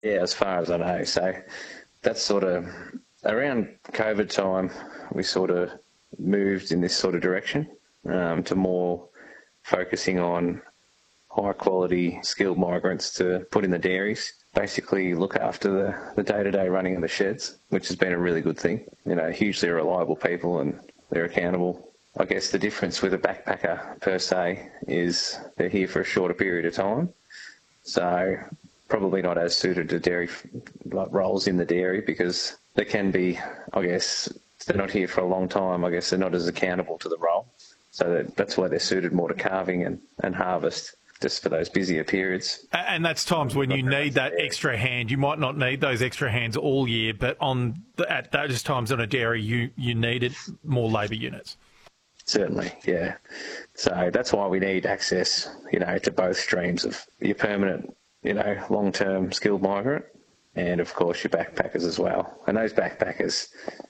Yeah, as far as I know. So that's sort of around COVID time, we sort of moved in this sort of direction to more focusing on high quality skilled migrants to put in the dairies, basically look after the day-to-day running of the sheds, which has been a really good thing. You know, hugely reliable people and they're accountable. I guess the difference with a backpacker per se is they're here for a shorter period of time. So probably not as suited to dairy roles in the dairy because they can be, I guess, if they're not here for a long time, I guess they're not as accountable to the role. So that's why they're suited more to calving and harvest, just for those busier periods. And that's times when you need that extra hand. You might not need those extra hands all year, but at those times on a dairy, you needed more labour units. Certainly, yeah. So that's why we need access, to both streams of your permanent, long-term skilled migrant and, of course, your backpackers as well. And those backpackers,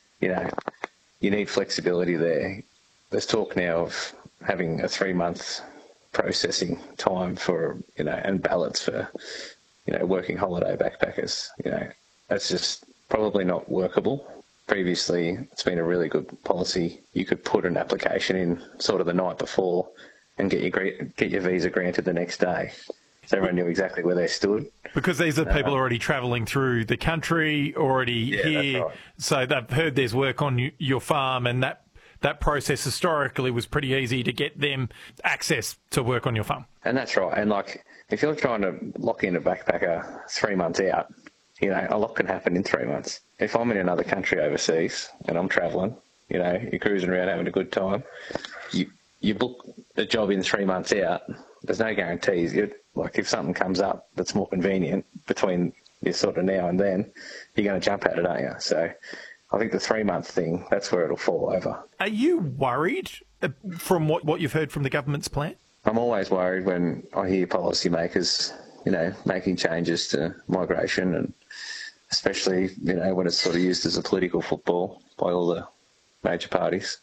you need flexibility there. There's talk now of having a 3-month processing time for, and ballots for, working holiday backpackers. That's just probably not workable. Previously, it's been a really good policy. You could put an application in sort of the night before and get your visa granted the next day. So everyone knew exactly where they stood. Because these are people already travelling through the country, already here. That's right. So they've heard there's work on your farm, and that process historically was pretty easy to get them access to work on your farm. And that's right. And if you're trying to lock in a backpacker 3 months out, a lot can happen in 3 months. If I'm in another country overseas and I'm travelling, you're cruising around having a good time, you book a job in 3 months out, there's no guarantees. If something comes up that's more convenient between this sort of now and then, you're going to jump at it, aren't you? So I think the 3-month thing, that's where it'll fall over. Are you worried from what you've heard from the government's plan? I'm always worried when I hear policymakers, making changes to migration, and especially, when it's sort of used as a political football by all the major parties.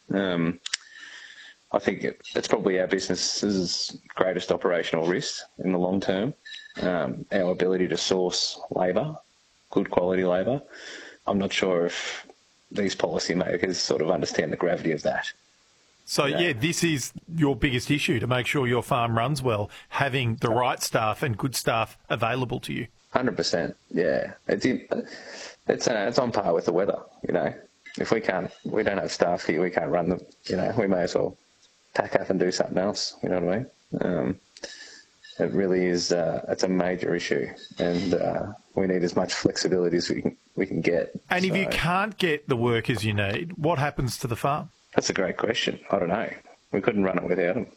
I think it's probably our business's greatest operational risk in the long term, our ability to source labour, good quality labour. I'm not sure if these policymakers sort of understand the gravity of that. So, this is your biggest issue, to make sure your farm runs well, having the right staff and good staff available to you. 100%, yeah. It's on par with the weather, If we don't have staff here, we can't run them, we may as well pack up and do something else, you know what I mean? It really is, it's a major issue, and we need as much flexibility as we can get. And if you can't get the workers you need, what happens to the farm? That's a great question. I don't know. We couldn't run it without them.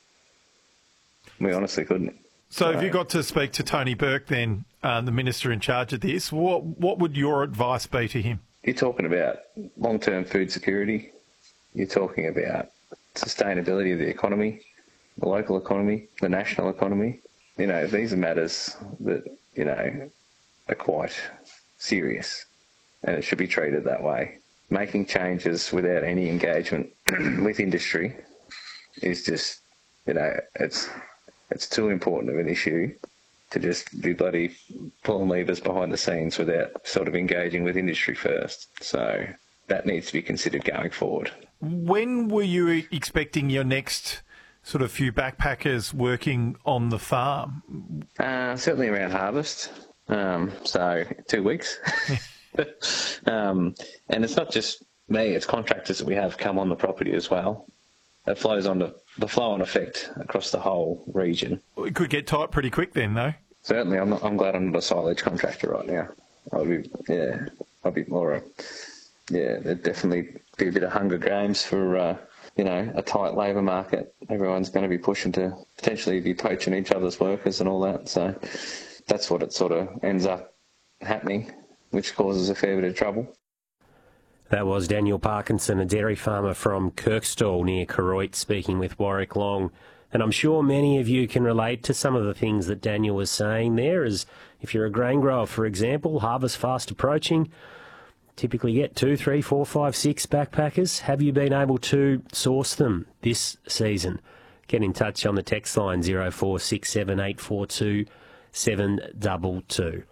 We honestly couldn't. So if you got to speak to Tony Burke then, the minister in charge of this, what would your advice be to him? You're talking about long-term food security. You're talking about sustainability of the economy, the local economy, the national economy. These are matters that, are quite serious, and it should be treated that way. Making changes without any engagement with industry is just, it's too important of an issue to just be bloody pulling levers behind the scenes without sort of engaging with industry first. So that needs to be considered going forward. When were you expecting your next sort of few backpackers working on the farm? Certainly around harvest, so 2 weeks. And it's not just me, it's contractors that we have come on the property as well. It flows on the flow-on effect across the whole region. It could get tight pretty quick then, though. Certainly, I'm glad I'm not a silage contractor right now. I'll be more. There'd definitely be a bit of Hunger Games for a tight labour market. Everyone's going to be pushing to potentially be poaching each other's workers and all that. So that's what it sort of ends up happening, which causes a fair bit of trouble. That was Daniel Parkinson, a dairy farmer from Kirkstall near Koroit, speaking with Warwick Long. And I'm sure many of you can relate to some of the things that Daniel was saying there, as if you're a grain grower, for example, harvest fast approaching, typically get 2, 3, 4, 5, 6 backpackers. Have you been able to source them this season? Get in touch on the text line 0467 842 722.